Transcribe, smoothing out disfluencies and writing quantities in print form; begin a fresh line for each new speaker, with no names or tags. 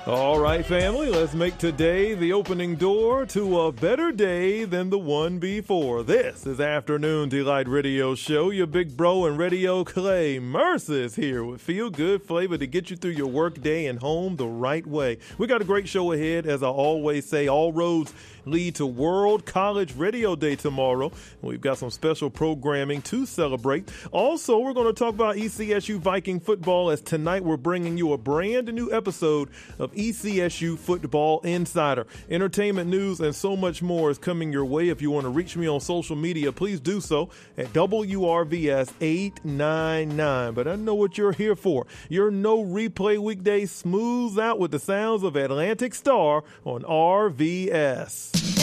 All right, family, let's make today the opening door to a better day than the one before. This is Afternoon Delight Radio Show. Your big bro and radio Clay Mercer here with feel-good flavor to get you through your work day and home the right way. We got a great show ahead. As I always say, all roads lead to World College Radio Day tomorrow. We've got some special programming to celebrate. Also, we're going to talk about ECSU Viking football, as tonight we're bringing you a brand new episode of ECSU Football Insider. Entertainment news and so much more is coming your way. If you want to reach me on social media, please do so at WRVS899. But I know what you're here for. Your No Replay weekday smooths out with the sounds of Atlantic Star on RVS.